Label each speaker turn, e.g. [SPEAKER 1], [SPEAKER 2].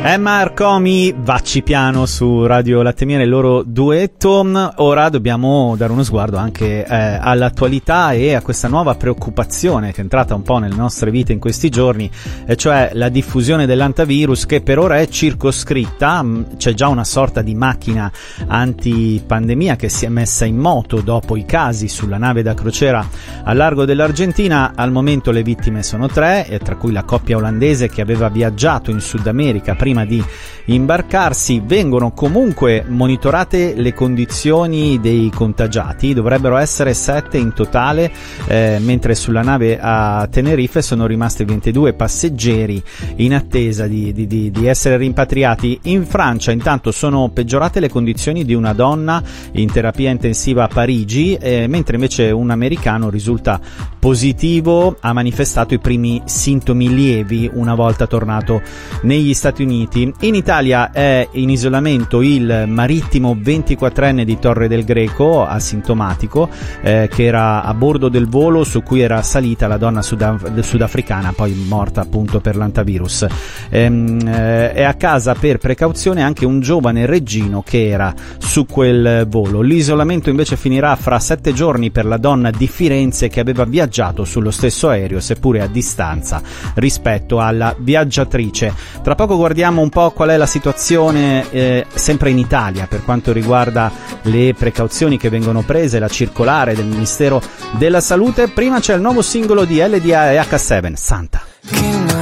[SPEAKER 1] Emma Arcomi, Vacci piano su Radio Latte Miele, il loro duetto. Ora dobbiamo dare uno sguardo anche all'attualità e a questa nuova preoccupazione che è entrata un po' nelle nostre vite in questi giorni, e cioè la diffusione dell'antivirus, che per ora è circoscritta. C'è già una sorta di macchina antipandemia che si è messa in moto dopo i casi sulla nave da crociera al largo dell'Argentina. Al momento le vittime sono 3, tra cui la coppia olandese che aveva viaggiato in Sud America prima di imbarcarsi. Vengono comunque monitorate le condizioni dei contagiati, dovrebbero essere 7 in totale, mentre sulla nave a Tenerife sono rimasti 22 passeggeri in attesa di essere rimpatriati. In Francia intanto sono peggiorate le condizioni di una donna in terapia intensiva a Parigi, mentre invece un americano risulta positivo, ha manifestato i primi sintomi lievi una volta tornato negli Stati Uniti. In Italia è in isolamento il marittimo 24enne di Torre del Greco, asintomatico, che era a bordo del volo su cui era salita la donna sudafricana, poi morta appunto per l'antivirus. È a casa per precauzione anche un giovane reggino che era su quel volo. L'isolamento invece finirà fra 7 giorni per la donna di Firenze che aveva viaggiato sullo stesso aereo, seppure a distanza rispetto alla viaggiatrice. Tra poco guardiamo un po' qual è la situazione sempre in Italia per quanto riguarda le precauzioni che vengono prese, la circolare del Ministero della Salute. Prima c'è il nuovo singolo di LDA e H7, Santa.